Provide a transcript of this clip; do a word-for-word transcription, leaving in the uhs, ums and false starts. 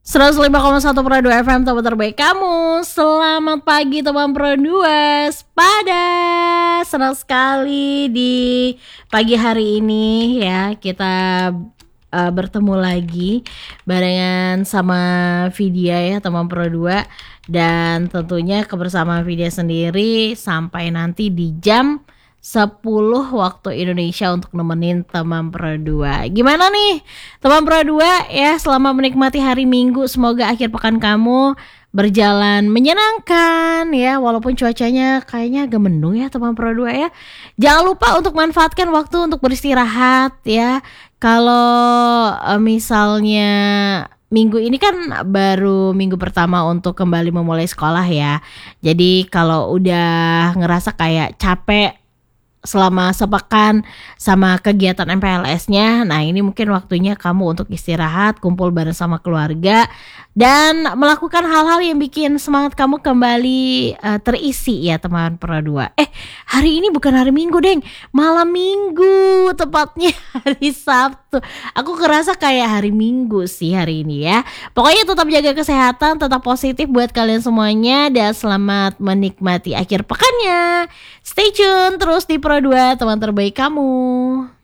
seratus lima koma satu Pro dua F M, teman terbaik kamu. Selamat pagi teman Pro dua. Pada senang sekali di pagi hari ini ya kita uh, bertemu lagi barengan sama Vidya ya teman Pro dua. Dan tentunya kebersamaan Vidya sendiri sampai nanti di jam sepuluh waktu Indonesia untuk nemenin teman Pro dua. Gimana nih teman Pro dua ya, selama menikmati hari Minggu, semoga akhir pekan kamu berjalan menyenangkan ya, walaupun cuacanya kayaknya agak mendung ya teman Pro dua ya. Jangan lupa untuk manfaatkan waktu untuk beristirahat ya. Kalau uh, misalnya minggu ini kan baru minggu pertama untuk kembali memulai sekolah ya. Jadi kalau udah ngerasa kayak capek selama sepekan sama kegiatan M P L S-nya, nah ini mungkin waktunya kamu untuk istirahat, kumpul bareng sama keluarga, dan melakukan hal-hal yang bikin semangat kamu kembali uh, terisi ya teman Pro dua. Eh hari ini bukan hari Minggu deng, malam Minggu, tepatnya hari Sabtu. Aku kerasa kayak hari Minggu sih hari ini ya. Pokoknya tetap jaga kesehatan, tetap positif buat kalian semuanya, dan selamat menikmati akhir pekannya. Stay tune terus di Pro dua, teman terbaik kamu.